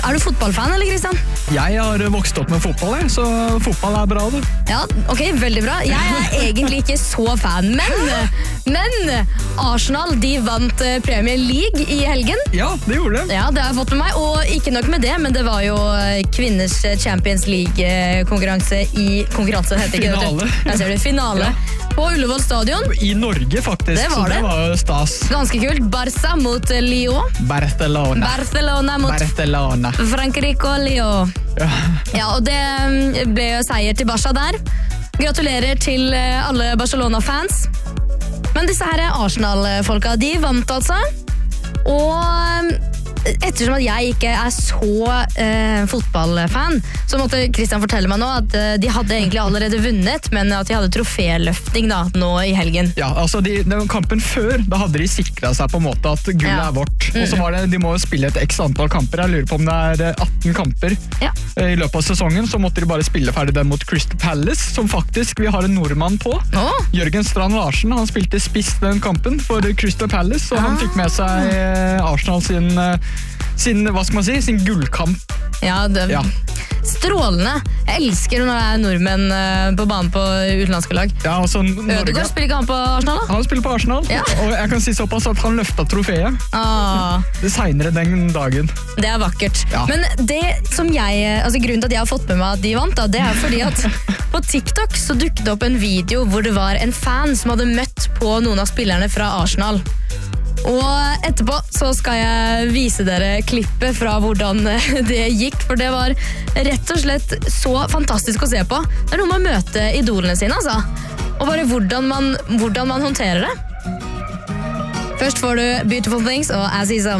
Er du fotballfan, eller Kristian? Jeg har vokst opp med fotball, så fotball bra, du. Ja, ok, veldig bra. Jeg egentlig ikke så fan, men Arsenal, de vant Premier League i helgen. Ja, det gjorde det. Ja, det har jeg fått med meg, og ikke nok med det, men det var jo kvinners Champions League-konkurranse heter ikke Finale. Det. Jeg ser det, finale. Ja. På Ullevål stadion. I Norge, faktisk. Det var så det var jo stas. Ganske kult. Barca mot Lyon. Barcelona mot Frankrike og Lyon. Ja, og det ble jo seier til Barca der. Gratulerer til alle Barcelona-fans. Men disse her Arsenal-folka, de vant altså. Og ettersom at jeg ikke så fotballfan, så måtte Kristian fortelle meg nå at de hadde egentlig allerede vunnet, men at de hadde troféløfting da, nå i helgen. Ja, altså den kampen før, da hadde de sikret seg på en måte at gullet vårt. Og så var det, de må jo spille et x antall kamper. Jeg lurer på om det 18 kamper i løpet av sesongen, så måtte de bare spille ferdig den mot Crystal Palace, som faktisk vi har en nordmann på. Jørgen Strand Larsen, han spilte spiss den kampen for Crystal Palace, og han fikk med seg Arsenal sin hva skal man si, sin gullkamp. Ja, strålende. Jeg elsker når det nordmenn på banen på utenlandske lag. Ja, altså, Ødegaard spiller ikke han på Arsenal da? Han spiller på Arsenal, og jeg kan si såpass at han løftet trofeet. Det senere den dagen. Det vakkert. Ja. Men det som grunnen til at jeg har fått med meg at de vant, da, det fordi at på TikTok så dukket det opp en video hvor det var en fan som hadde møtt på noen av spillerne fra Arsenal. Og etterpå så skal jeg vise dere klippet fra hvordan det gikk, for det var rett og slett så fantastisk å se på. Det noe med å møte idolene sine, altså. Og bare hvordan man håndterer det. Først får du Beautiful Things og As Is